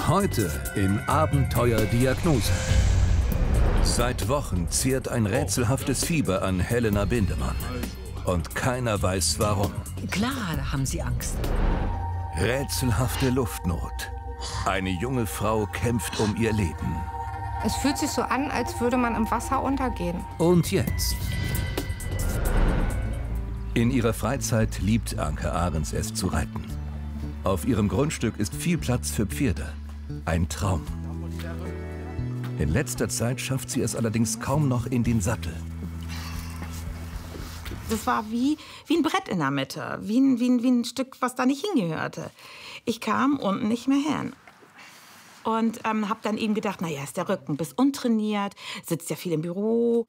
Heute in Abenteuerdiagnose. Seit Wochen zehrt ein rätselhaftes Fieber an Helena Bindemann. Und keiner weiß warum. Klar haben sie Angst. Rätselhafte Luftnot. Eine junge Frau kämpft um ihr Leben. Es fühlt sich so an, als würde man im Wasser untergehen. Und jetzt? In ihrer Freizeit liebt Anke Ahrens es zu reiten. Auf ihrem Grundstück ist viel Platz für Pferde. Ein Traum. In letzter Zeit schafft sie es allerdings kaum noch in den Sattel. Das war wie ein Brett in der Mitte, wie ein Stück, was da nicht hingehörte. Ich kam unten nicht mehr hin. Und habe dann eben gedacht, naja, ist der Rücken bis untrainiert, sitzt ja viel im Büro.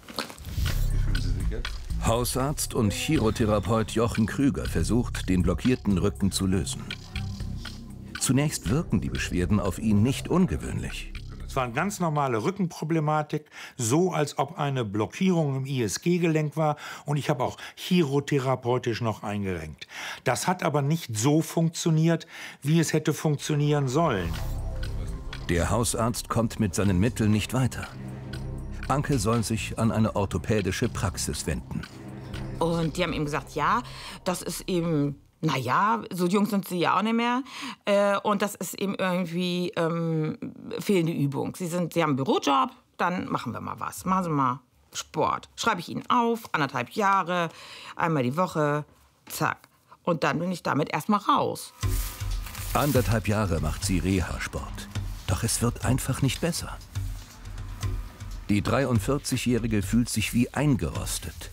Hausarzt und Chirotherapeut Jochen Krüger versucht, den blockierten Rücken zu lösen. Zunächst wirken die Beschwerden auf ihn nicht ungewöhnlich. Es war eine ganz normale Rückenproblematik, so als ob eine Blockierung im ISG-Gelenk war. Und ich habe auch chirotherapeutisch noch eingerenkt. Das hat aber nicht so funktioniert, wie es hätte funktionieren sollen. Der Hausarzt kommt mit seinen Mitteln nicht weiter. Anke soll sich an eine orthopädische Praxis wenden. Und die haben ihm gesagt, ja, das ist eben, naja, so jung sind sie ja auch nicht mehr. Und das ist eben irgendwie fehlende Übung. Sie haben einen Bürojob, dann machen wir mal was. Machen Sie mal Sport. Schreibe ich Ihnen auf, 1,5 Jahre, einmal die Woche, zack. Und dann bin ich damit erstmal raus. 1,5 Jahre macht sie Reha-Sport. Doch es wird einfach nicht besser. Die 43-Jährige fühlt sich wie eingerostet.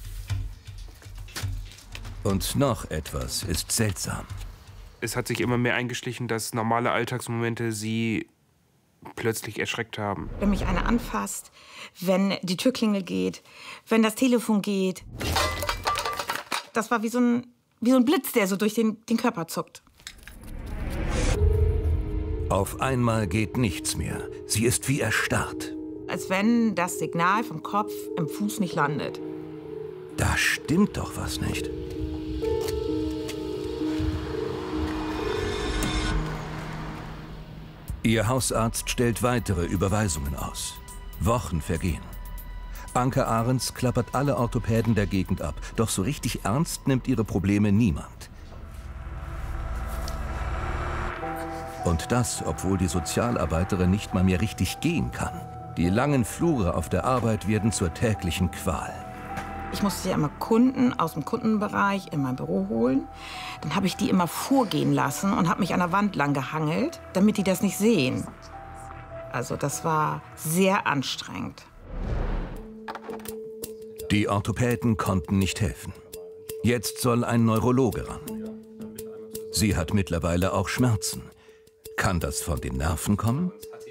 Und noch etwas ist seltsam. Es hat sich immer mehr eingeschlichen, dass normale Alltagsmomente sie plötzlich erschreckt haben. Wenn mich einer anfasst, wenn die Türklingel geht, wenn das Telefon geht. Das war wie so ein Blitz, der so durch den Körper zuckt. Auf einmal geht nichts mehr. Sie ist wie erstarrt. Als wenn das Signal vom Kopf im Fuß nicht landet. Da stimmt doch was nicht. Ihr Hausarzt stellt weitere Überweisungen aus. Wochen vergehen. Anke Ahrens klappert alle Orthopäden der Gegend ab. Doch so richtig ernst nimmt ihre Probleme niemand. Und das, obwohl die Sozialarbeiterin nicht mal mehr richtig gehen kann. Die langen Flure auf der Arbeit werden zur täglichen Qual. Ich musste ja immer Kunden aus dem Kundenbereich in mein Büro holen. Dann habe ich die immer vorgehen lassen und habe mich an der Wand lang gehangelt, damit die das nicht sehen. Also das war sehr anstrengend. Die Orthopäden konnten nicht helfen. Jetzt soll ein Neurologe ran. Sie hat mittlerweile auch Schmerzen. Kann das von den Nerven kommen?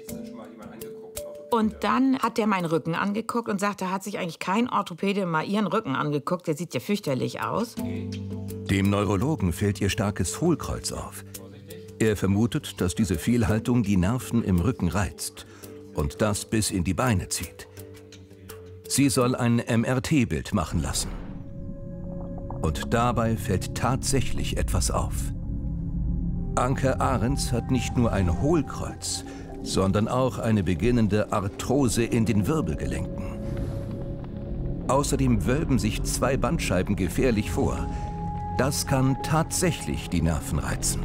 Und dann hat der meinen Rücken angeguckt und sagte, hat sich eigentlich kein Orthopäde mal ihren Rücken angeguckt? Der sieht ja fürchterlich aus. Dem Neurologen fällt ihr starkes Hohlkreuz auf. Er vermutet, dass diese Fehlhaltung die Nerven im Rücken reizt und das bis in die Beine zieht. Sie soll ein MRT-Bild machen lassen. Und dabei fällt tatsächlich etwas auf. Anke Ahrens hat nicht nur ein Hohlkreuz, sondern auch eine beginnende Arthrose in den Wirbelgelenken. Außerdem wölben sich 2 Bandscheiben gefährlich vor. Das kann tatsächlich die Nerven reizen.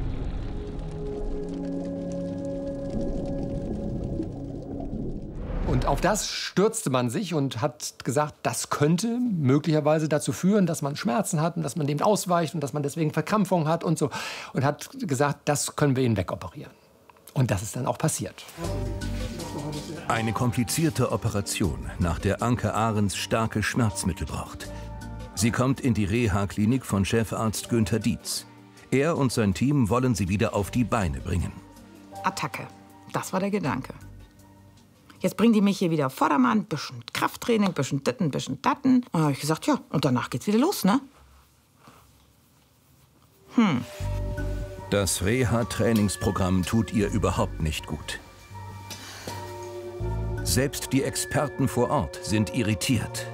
Und auf das stürzte man sich und hat gesagt, das könnte möglicherweise dazu führen, dass man Schmerzen hat und dass man dem ausweicht und dass man deswegen Verkrampfungen hat und so. Und hat gesagt, das können wir Ihnen wegoperieren. Und das ist dann auch passiert. Eine komplizierte Operation, nach der Anke Ahrens starke Schmerzmittel braucht. Sie kommt in die Reha-Klinik von Chefarzt Günther Dietz. Er und sein Team wollen sie wieder auf die Beine bringen. Attacke, das war der Gedanke. Jetzt bringen die mich hier wieder auf Vordermann, bisschen Krafttraining, bisschen Ditten, bisschen Datten. Und dann habe ich gesagt, ja, und danach geht's wieder los, ne? Das Reha-Trainingsprogramm tut ihr überhaupt nicht gut. Selbst die Experten vor Ort sind irritiert.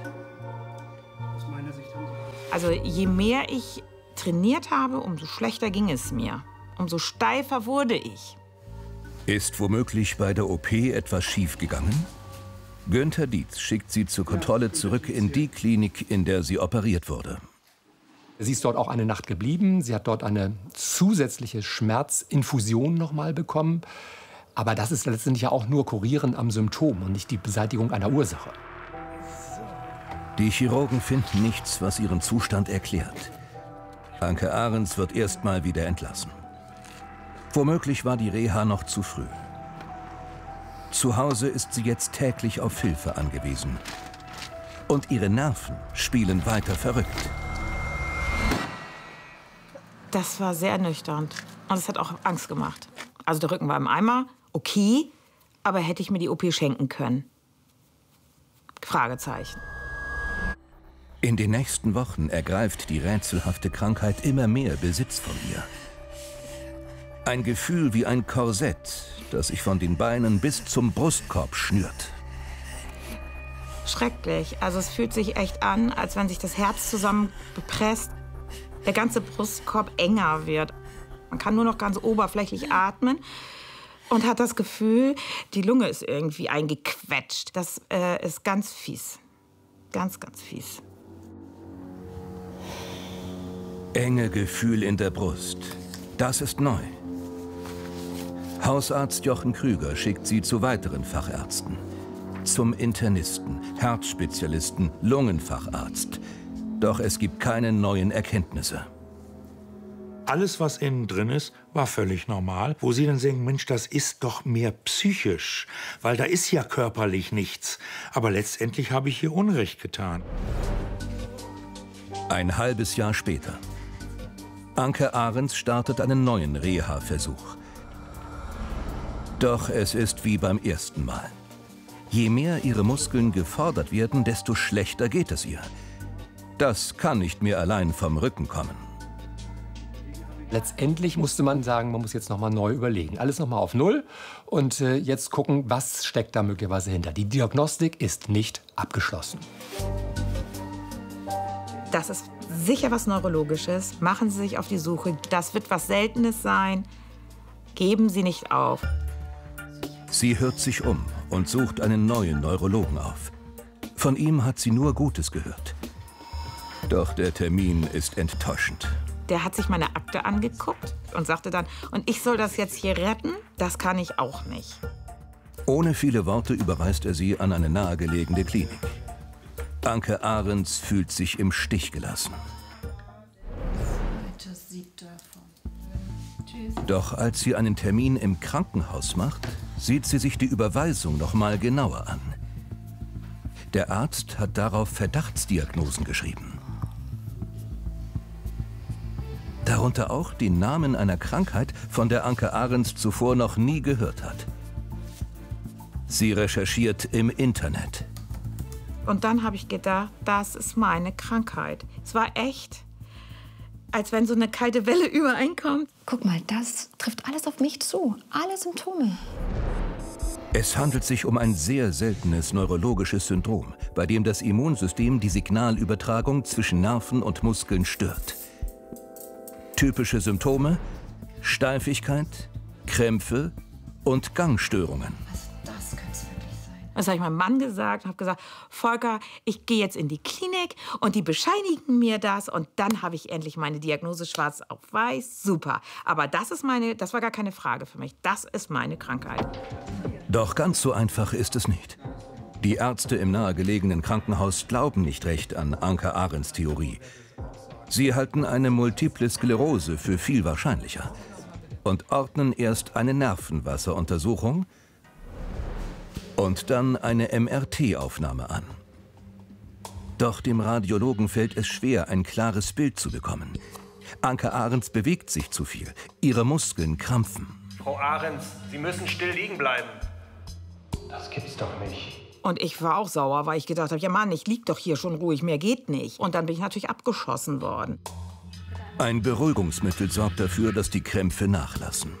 Also je mehr ich trainiert habe, umso schlechter ging es mir. Umso steifer wurde ich. Ist womöglich bei der OP etwas schiefgegangen? Günther Dietz schickt sie zur Kontrolle zurück in die Klinik, in der sie operiert wurde. Sie ist dort auch eine Nacht geblieben. Sie hat dort eine zusätzliche Schmerzinfusion nochmal bekommen. Aber das ist letztendlich ja auch nur Kurieren am Symptom und nicht die Beseitigung einer Ursache. Die Chirurgen finden nichts, was ihren Zustand erklärt. Anke Ahrens wird erstmal wieder entlassen. Womöglich war die Reha noch zu früh. Zu Hause ist sie jetzt täglich auf Hilfe angewiesen. Und ihre Nerven spielen weiter verrückt. Das war sehr ernüchternd. Und es hat auch Angst gemacht. Also der Rücken war im Eimer, okay, aber hätte ich mir die OP schenken können? Fragezeichen. In den nächsten Wochen ergreift die rätselhafte Krankheit immer mehr Besitz von ihr. Ein Gefühl wie ein Korsett, das sich von den Beinen bis zum Brustkorb schnürt. Schrecklich. Also es fühlt sich echt an, als wenn sich das Herz zusammenpresst, der ganze Brustkorb enger wird. Man kann nur noch ganz oberflächlich atmen und hat das Gefühl, die Lunge ist irgendwie eingequetscht. Das ist ganz fies. Ganz, ganz fies. Enge Gefühl in der Brust. Das ist neu. Hausarzt Jochen Krüger schickt sie zu weiteren Fachärzten. Zum Internisten, Herzspezialisten, Lungenfacharzt. Doch es gibt keine neuen Erkenntnisse. Alles, was innen drin ist, war völlig normal. Wo sie dann denken, Mensch, das ist doch mehr psychisch. Weil da ist ja körperlich nichts. Aber letztendlich habe ich ihr Unrecht getan. Ein halbes Jahr später. Anke Ahrens startet einen neuen Reha-Versuch. Doch es ist wie beim ersten Mal. Je mehr ihre Muskeln gefordert werden, desto schlechter geht es ihr. Das kann nicht mehr allein vom Rücken kommen. Letztendlich musste man sagen, man muss jetzt noch mal neu überlegen. Alles noch mal auf Null und jetzt gucken, was steckt da möglicherweise hinter. Die Diagnostik ist nicht abgeschlossen. Das ist sicher was Neurologisches. Machen Sie sich auf die Suche. Das wird was Seltenes sein. Geben Sie nicht auf. Sie hört sich um und sucht einen neuen Neurologen auf. Von ihm hat sie nur Gutes gehört. Doch der Termin ist enttäuschend. Der hat sich meine Akte angeguckt und sagte dann, und ich soll das jetzt hier retten? Das kann ich auch nicht. Ohne viele Worte überweist er sie an eine nahegelegene Klinik. Anke Ahrens fühlt sich im Stich gelassen. Doch als sie einen Termin im Krankenhaus macht, sieht sie sich die Überweisung noch mal genauer an. Der Arzt hat darauf Verdachtsdiagnosen geschrieben. Darunter auch den Namen einer Krankheit, von der Anke Ahrens zuvor noch nie gehört hat. Sie recherchiert im Internet. Und dann habe ich gedacht, das ist meine Krankheit. Es war echt, als wenn so eine kalte Welle übereinkommt. Guck mal, das trifft alles auf mich zu. Alle Symptome. Es handelt sich um ein sehr seltenes neurologisches Syndrom, bei dem das Immunsystem die Signalübertragung zwischen Nerven und Muskeln stört. Typische Symptome: Steifigkeit, Krämpfe und Gangstörungen. Das könnte es wirklich sein. Das habe ich meinem Mann gesagt und habe gesagt, Volker, ich gehe jetzt in die Klinik und die bescheinigen mir das und dann habe ich endlich meine Diagnose schwarz auf weiß. Super. Aber das war gar keine Frage für mich. Das ist meine Krankheit. Doch ganz so einfach ist es nicht. Die Ärzte im nahegelegenen Krankenhaus glauben nicht recht an Anke Ahrens Theorie. Sie halten eine Multiple Sklerose für viel wahrscheinlicher und ordnen erst eine Nervenwasseruntersuchung und dann eine MRT-Aufnahme an. Doch dem Radiologen fällt es schwer, ein klares Bild zu bekommen. Anke Ahrens bewegt sich zu viel. Ihre Muskeln krampfen. Frau Ahrens, Sie müssen still liegen bleiben. Das gibt's doch nicht. Und ich war auch sauer, weil ich gedacht habe, ja Mann, ich lieg doch hier schon ruhig, mehr geht nicht. Und dann bin ich natürlich abgeschossen worden. Ein Beruhigungsmittel sorgt dafür, dass die Krämpfe nachlassen.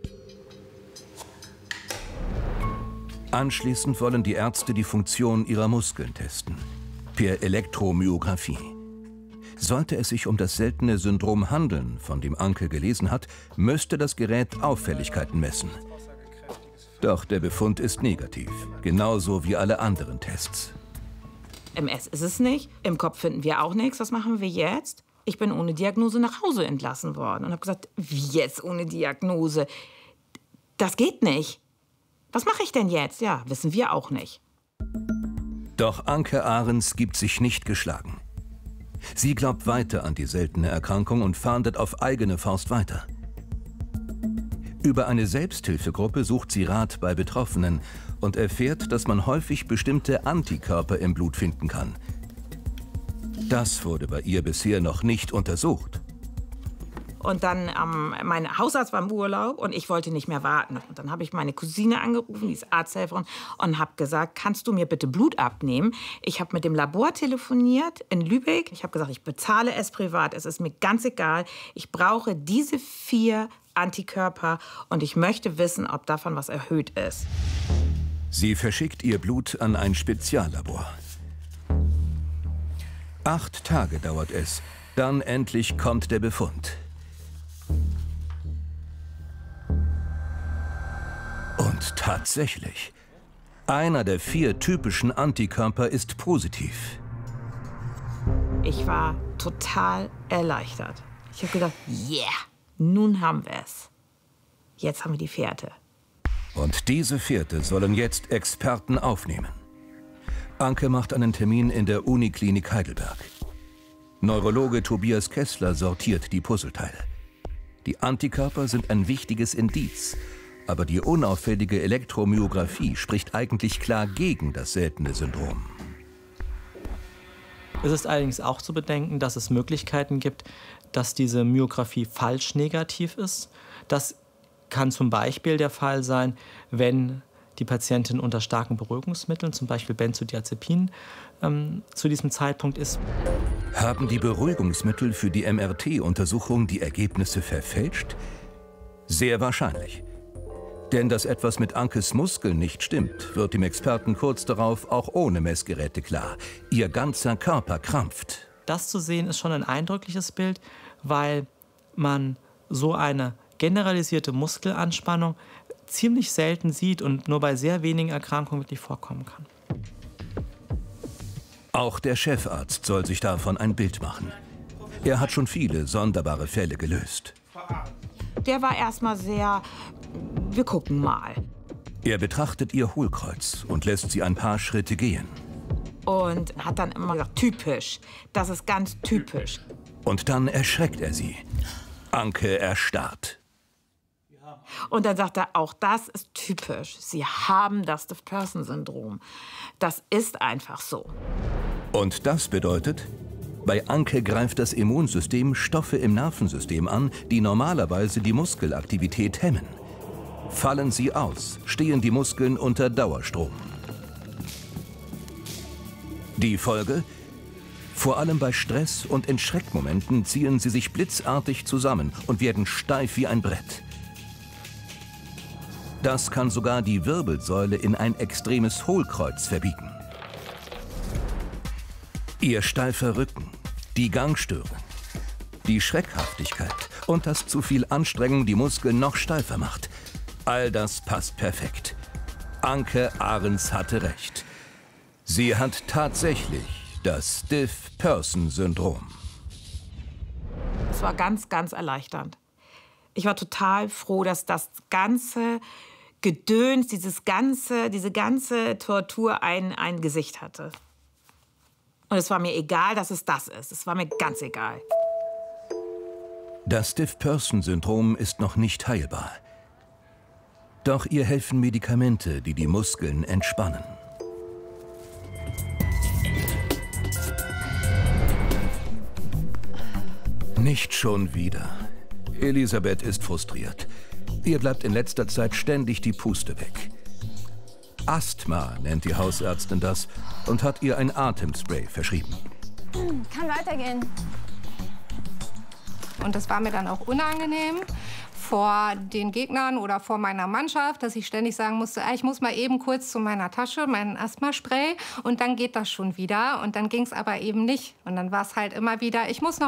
Anschließend wollen die Ärzte die Funktion ihrer Muskeln testen. Per Elektromyographie. Sollte es sich um das seltene Syndrom handeln, von dem Anke gelesen hat, müsste das Gerät Auffälligkeiten messen. Doch der Befund ist negativ, genauso wie alle anderen Tests. MS ist es nicht, im Kopf finden wir auch nichts. Was machen wir jetzt? Ich bin ohne Diagnose nach Hause entlassen worden und habe gesagt, wie jetzt ohne Diagnose? Das geht nicht. Was mache ich denn jetzt? Ja, wissen wir auch nicht. Doch Anke Ahrens gibt sich nicht geschlagen. Sie glaubt weiter an die seltene Erkrankung und fahndet auf eigene Faust weiter. Über eine Selbsthilfegruppe sucht sie Rat bei Betroffenen und erfährt, dass man häufig bestimmte Antikörper im Blut finden kann. Das wurde bei ihr bisher noch nicht untersucht. Und dann, mein Hausarzt war im Urlaub und ich wollte nicht mehr warten. Und dann habe ich meine Cousine angerufen, die ist Arzthelferin, und habe gesagt, kannst du mir bitte Blut abnehmen? Ich habe mit dem Labor telefoniert in Lübeck. Ich habe gesagt, ich bezahle es privat, es ist mir ganz egal. Ich brauche diese 4 Antikörper und ich möchte wissen, ob davon was erhöht ist. Sie verschickt ihr Blut an ein Speziallabor. 8 Tage dauert es, dann endlich kommt der Befund. Und tatsächlich, einer der 4 typischen Antikörper ist positiv. Ich war total erleichtert. Ich habe gedacht, yeah, nun haben wir es. Jetzt haben wir die Fährte. Und diese Fährte sollen jetzt Experten aufnehmen. Anke macht einen Termin in der Uniklinik Heidelberg. Neurologe Tobias Kessler sortiert die Puzzleteile. Die Antikörper sind ein wichtiges Indiz, aber die unauffällige Elektromyographie spricht eigentlich klar gegen das seltene Syndrom. Es ist allerdings auch zu bedenken, dass es Möglichkeiten gibt, dass diese Myographie falsch negativ ist. Das kann zum Beispiel der Fall sein, wenn die Patientin unter starken Beruhigungsmitteln, zum Beispiel Benzodiazepin, zu diesem Zeitpunkt ist. Haben die Beruhigungsmittel für die MRT-Untersuchung die Ergebnisse verfälscht? Sehr wahrscheinlich. Denn dass etwas mit Ankes Muskeln nicht stimmt, wird dem Experten kurz darauf auch ohne Messgeräte klar. Ihr ganzer Körper krampft. Das zu sehen ist schon ein eindrückliches Bild, weil man so eine generalisierte Muskelanspannung ziemlich selten sieht und nur bei sehr wenigen Erkrankungen wirklich vorkommen kann. Auch der Chefarzt soll sich davon ein Bild machen. Er hat schon viele sonderbare Fälle gelöst. Der war erstmal sehr, wir gucken mal. Er betrachtet ihr Hohlkreuz und lässt sie ein paar Schritte gehen. Und hat dann immer gesagt, typisch, das ist ganz typisch. Und dann erschreckt er sie. Anke erstarrt. Und dann sagt er, auch das ist typisch. Sie haben das Stiff-Person-Syndrom. Das ist einfach so. Und das bedeutet, bei Anke greift das Immunsystem Stoffe im Nervensystem an, die normalerweise die Muskelaktivität hemmen. Fallen sie aus, stehen die Muskeln unter Dauerstrom. Die Folge? Vor allem bei Stress und in Schreckmomenten ziehen sie sich blitzartig zusammen und werden steif wie ein Brett. Das kann sogar die Wirbelsäule in ein extremes Hohlkreuz verbiegen. Ihr steifer Rücken, die Gangstörung, die Schreckhaftigkeit und dass zu viel Anstrengung die Muskeln noch steifer macht. All das passt perfekt. Anke Ahrens hatte recht. Sie hat tatsächlich das Stiff-Person-Syndrom. Es war ganz, ganz erleichternd. Ich war total froh, dass das ganze Gedöns, diese ganze Tortur ein Gesicht hatte. Und es war mir egal, dass es das ist. Es war mir ganz egal. Das Stiff-Person-Syndrom ist noch nicht heilbar. Doch ihr helfen Medikamente, die die Muskeln entspannen. Nicht schon wieder. Elisabeth ist frustriert. Ihr bleibt in letzter Zeit ständig die Puste weg. Asthma nennt die Hausärztin das und hat ihr ein Atemspray verschrieben. Kann weitergehen. Und das war mir dann auch unangenehm vor den Gegnern oder vor meiner Mannschaft, dass ich ständig sagen musste, ich muss mal eben kurz zu meiner Tasche, meinen Asthmaspray, und dann geht das schon wieder. Und dann ging es aber eben nicht. Und dann war es halt immer wieder, ich muss noch